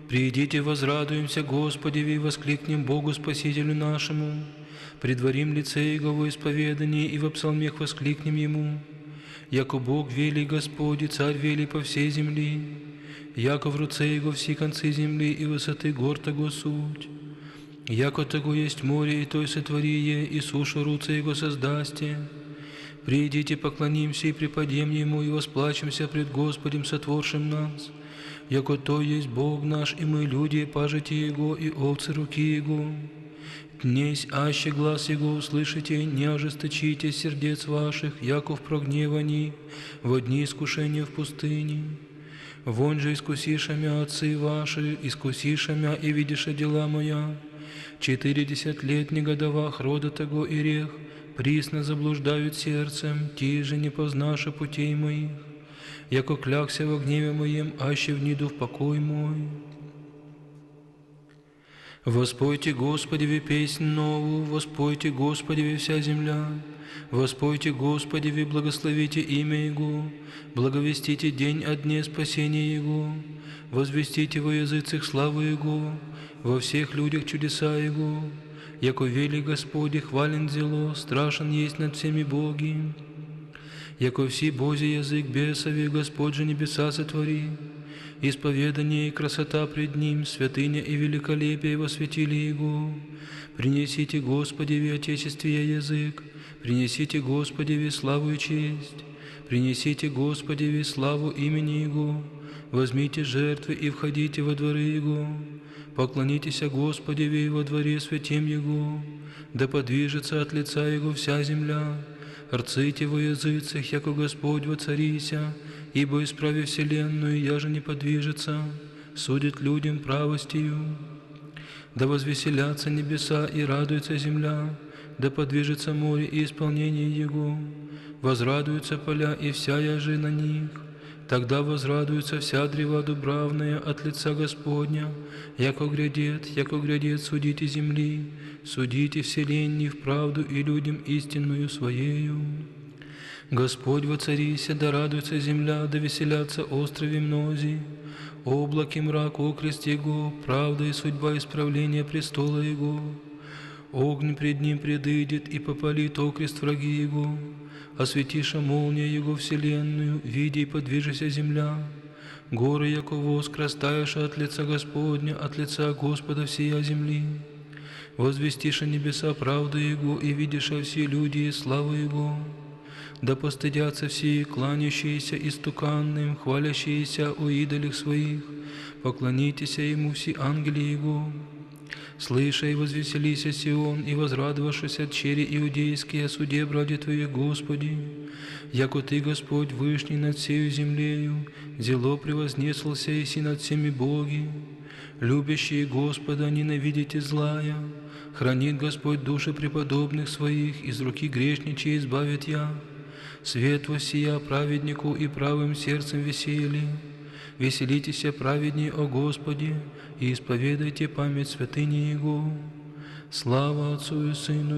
Придите, возрадуемся Господи, и воскликнем Богу Спасителю нашему. Предварим лице Его во исповедании, и во псалмех воскликнем Ему. Яко Бог велий Господи, Царь велий по всей земли, яко в руце Его все концы земли, и высоты гор того суть. Яко того есть море, и то и сотворие, и сушу руце Его создасте. Придите, поклонимся и преподем Ему, и восплачемся пред Господем, сотворшим нас. Яко то есть Бог наш, и мы люди, пажити Его, и овцы руки Его. Днесь аще глаз Его услышите, не ожесточите сердец ваших, яко в прогневании, во дни искушения в пустыне. Вон же искусиша мя отцы ваши, искусиша мя и видиша дела моя. 40 лет негодовах рода того и рех, присно заблуждают сердцем, ти же не познаша путей моих. Яко клякся во гневе моем, аще вниду в покой мой. Воспойте Господеве песнь новую, воспойте Господеве вся земля, воспойте Господеве, благословите имя Его, благовестите день о дне спасения Его, возвестите во языцах славу Его, во всех людях чудеса Его, яко вели Господи, хвален зело, страшен есть над всеми боги, яко все Божий язык бесови, Господь же небеса сотвори. Исповедание и красота пред Ним, святыня и великолепие восветили Его. Принесите Господеве Отечестве язык, принесите Господеве славу и честь, принесите Господеве славу имени Его, возьмите жертвы и входите во дворы Его, поклонитесь Господеве во дворе святем Его, да подвижется от лица Его вся земля. Рците во языцах, яко Господь воцарися, ибо исправи вселенную, я же не подвижется, судит людям правостью. Да возвеселятся небеса и радуется земля, да подвижется море и исполнение его, возрадуются поля и вся яжи на них. Тогда возрадуется вся древа дубравная от лица Господня, яко грядет судите земли, судите вселенной вправду и людям истинную Своею. Господь воцарися, да радуется земля, да веселятся острови мнози, облаки мрак окрест Его, правда и судьба исправления престола Его. Огонь пред Ним предыдет и попалит окрест враги Его, осветиша молния Его вселенную, видя и подвижися земля. Горы, яко воск, растаешь от лица Господня, от лица Господа всея земли. Возвестиша небеса правду Его, и видиша все люди и славу Его. Да постыдятся все, кланящиеся истуканным, хвалящиеся о идолях своих, поклонитесь Ему все ангели Его. Слыша и возвеселися Сион, и возрадовавшись чери иудейские о суде браде Твоих, Господи, яко Ты, Господь, вышний над всею землею, зело превознеслся и си над всеми боги. Любящие Господа, ненавидите злая, хранит Господь души преподобных Своих, из руки грешничей избавит я. Свет воссия праведнику и правым сердцем веселье. Веселитесь, праведней, о Господе, и исповедайте память святыни Его. Слава Отцу и Сыну